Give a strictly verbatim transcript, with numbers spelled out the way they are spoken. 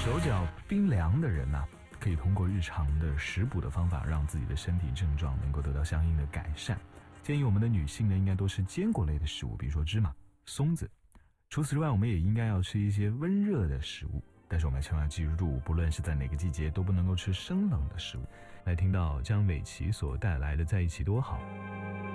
手脚冰凉的人呢、啊，可以通过日常的食补的方法，让自己的身体症状能够得到相应的改善。建议我们的女性呢，应该多吃坚果类的食物，比如说芝麻、松子。除此之外，我们也应该要吃一些温热的食物，但是我们千万要记住，不论是在哪个季节，都不能够吃生冷的食物。来听到江美琪所带来的《在一起多好》。